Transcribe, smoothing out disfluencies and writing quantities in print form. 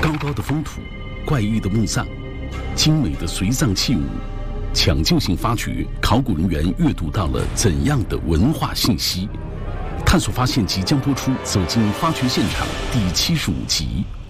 高高的风土，怪异的墓葬，精美的随葬器物，抢救性发掘，考古人员阅读到了怎样的文化信息？探索发现即将播出《走进发掘现场》第75集。